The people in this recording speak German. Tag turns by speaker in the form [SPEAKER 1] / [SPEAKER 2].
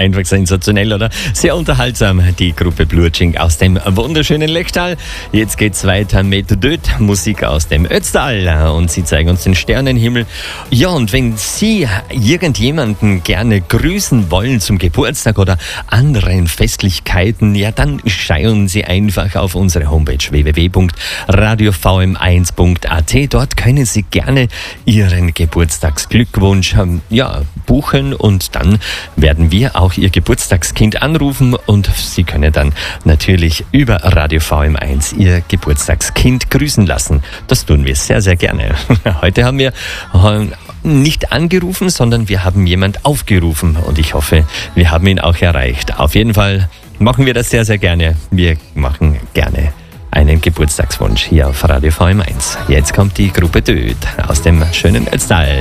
[SPEAKER 1] Einfach sensationell, oder? Sehr unterhaltsam, die Gruppe Blutsching aus dem wunderschönen Lechtal. Jetzt geht's weiter mit Död, Musik aus dem Ötztal. Und sie zeigen uns den Sternenhimmel. Ja, und wenn Sie irgendjemanden gerne grüßen wollen zum Geburtstag oder anderen Festlichkeiten, ja, dann schauen Sie einfach auf unsere Homepage www.radiovm1.at. Dort können Sie gerne Ihren Geburtstagsglückwunsch buchen und dann werden wir auch Ihr Geburtstagskind anrufen und Sie können dann natürlich über Radio VM1 Ihr Geburtstagskind grüßen lassen. Das tun wir sehr, sehr gerne. Heute haben wir nicht angerufen, sondern wir haben jemand aufgerufen und ich hoffe, wir haben ihn auch erreicht. Auf jeden Fall machen wir das sehr, sehr gerne. Wir machen gerne einen Geburtstagswunsch hier auf Radio VM1. Jetzt kommt die Gruppe Död aus dem schönen Ötztal.